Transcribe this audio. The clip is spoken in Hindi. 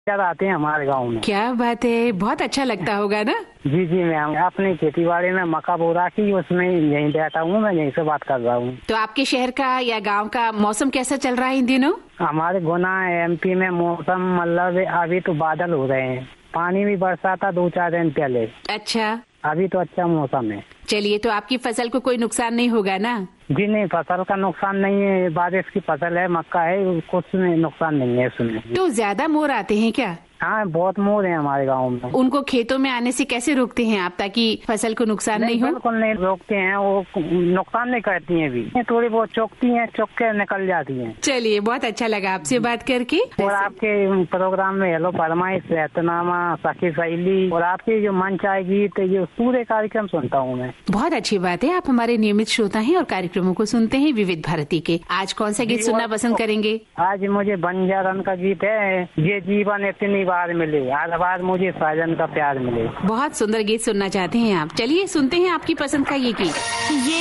ज्यादा आते हैं हमारे गांव में। क्या बात है, बहुत अच्छा लगता होगा ना। जी जी मैम, अपनी खेती बाड़ी में मक्का बो रखी, उसमें यहीं बैठा हूँ, मैं यहीं से बात कर रहा हूँ। तो आपके शहर का या गांव का मौसम कैसा चल रहा है इन दिनों? हमारे गुना MP में मौसम मतलब अभी तो बादल हो रहे हैं, पानी भी बरसा था 2-4 दिन पहले। अच्छा, अभी तो अच्छा मौसम है। चलिए, तो आपकी फसल को कोई नुकसान नहीं होगा ना? जी नहीं, फसल का नुकसान नहीं है, बारिश की फसल है, मक्का है, कुछ नुकसान नहीं है उसमें। तो ज्यादा मोर आते हैं क्या? हाँ, बहुत मोर है हमारे गांव में। उनको खेतों में आने से कैसे रोकते हैं आप, ताकि फसल को नुकसान नहीं हो? बिल्कुल नहीं रोकते हैं, वो नुकसान नहीं करती हैं भी, थोड़ी बहुत चौकती हैं, चौक के निकल जाती हैं। चलिए, बहुत अच्छा लगा आपसे बात करके। और आपके प्रोग्राम में हेलो फरमाइश, रहतनामा, सखी सहेली और आपके जो मन चाहे गीत, ये पूरे कार्यक्रम सुनता हूँ मैं। बहुत अच्छी बात है, आप हमारे नियमित श्रोता हैं और कार्यक्रमों को सुनते हैं विविध भारती के। आज कौन सा गीत सुनना पसंद करेंगे? आज मुझे बंजारन का गीत है, ये जीवन इतनी बार मिले, हर बार मुझे साजन का प्यार मिले। बहुत सुंदर गीत सुनना चाहते हैं आप, चलिए सुनते हैं आपकी पसंद का ये गीत।